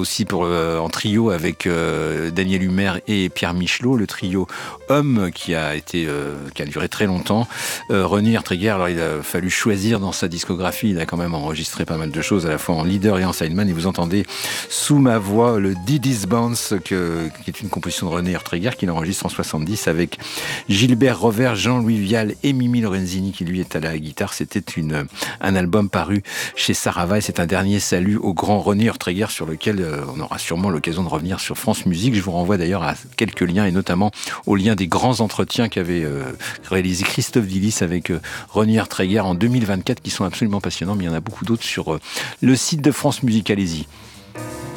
aussi en trio avec Daniel Humer et Pierre Michelot, le trio Homme qui a duré très longtemps. René Erträger, alors il a fallu choisir dans sa discographie, il a quand même enregistré pas mal de choses à la fois en leader et en sideman, et vous entendez sous ma voix le Diddy's Bounce qui est une composition de René Erträger qu'il enregistre en 70 avec Gilbert Rover, Jean-Louis Vial et Mimi Lorenzini qui lui est à la guitare. C'était un album paru chez Sarava et c'est un dernier salut au grand René Erträger sur lequel on aura sûrement l'occasion de revenir sur France Musique. Je vous renvoie d'ailleurs à quelques liens et notamment au lien des grands entretiens qu'avait réalisé Christophe Dillis avec René Erträger en 2024 qui sont absolument passionnants, mais il y en a beaucoup d'autres sur le site de France Musique. Allez-y.